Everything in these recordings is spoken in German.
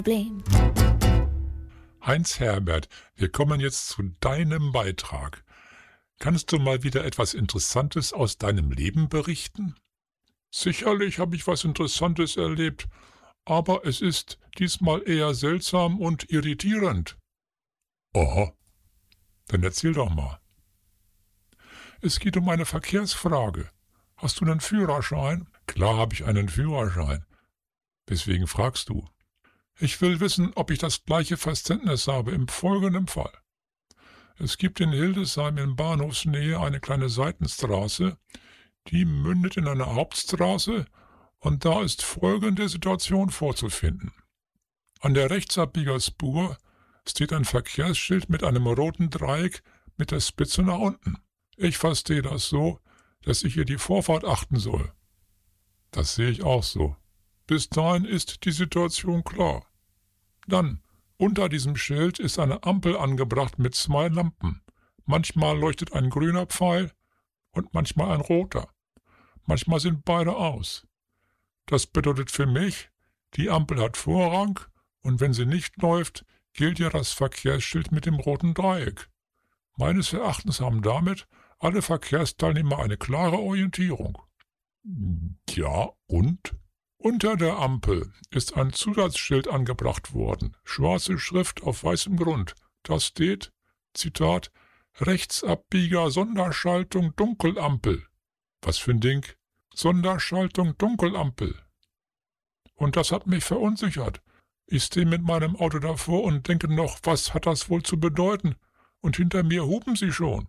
Problem. Heinz-Herbert, wir kommen jetzt zu deinem Beitrag. Kannst du mal wieder etwas Interessantes aus deinem Leben berichten? Sicherlich habe ich was Interessantes erlebt, aber es ist diesmal eher seltsam und irritierend. Aha, dann erzähl doch mal. Es geht um eine Verkehrsfrage. Hast du einen Führerschein? Klar habe ich einen Führerschein. Weswegen fragst du? Ich will wissen, ob ich das gleiche Verständnis habe im folgenden Fall. Es gibt in Hildesheim in Bahnhofsnähe eine kleine Seitenstraße, die mündet in eine Hauptstraße, und da ist folgende Situation vorzufinden. An der Rechtsabbiegerspur steht ein Verkehrsschild mit einem roten Dreieck mit der Spitze nach unten. Ich verstehe das so, dass ich hier die Vorfahrt achten soll. Das sehe ich auch so. Bis dahin ist die Situation klar. Dann, unter diesem Schild ist eine Ampel angebracht mit 2 Lampen. Manchmal leuchtet ein grüner Pfeil und manchmal ein roter. Manchmal sind beide aus. Das bedeutet für mich, die Ampel hat Vorrang, und wenn sie nicht läuft, gilt ja das Verkehrsschild mit dem roten Dreieck. Meines Erachtens haben damit alle Verkehrsteilnehmer eine klare Orientierung. Ja, und? Unter der Ampel ist ein Zusatzschild angebracht worden, schwarze Schrift auf weißem Grund. Da steht, Zitat, Rechtsabbieger Sonderschaltung Dunkelampel. Was für ein Ding? Sonderschaltung Dunkelampel. Und das hat mich verunsichert. Ich stehe mit meinem Auto davor und denke noch, was hat das wohl zu bedeuten? Und hinter mir hupen sie schon.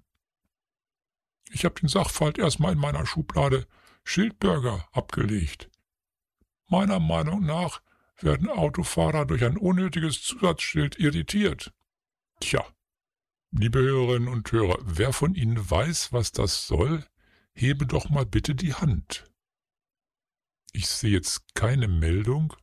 Ich habe den Sachverhalt erstmal in meiner Schublade Schildbürger abgelegt. Meiner Meinung nach werden Autofahrer durch ein unnötiges Zusatzschild irritiert. Tja, liebe Hörerinnen und Hörer, wer von Ihnen weiß, was das soll, hebe doch mal bitte die Hand. Ich sehe jetzt keine Meldung.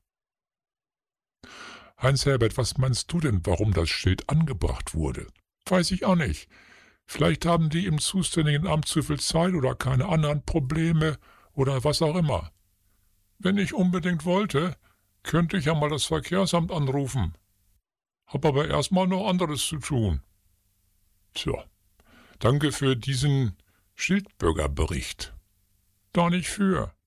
Heinz-Herbert, was meinst du denn, warum das Schild angebracht wurde? Weiß ich auch nicht. Vielleicht haben die im zuständigen Amt zu viel Zeit oder keine anderen Probleme oder was auch immer. Wenn ich unbedingt wollte, könnte ich ja mal das Verkehrsamt anrufen. Hab aber erstmal noch anderes zu tun. Tja, danke für diesen Schildbürgerbericht. Da nicht für.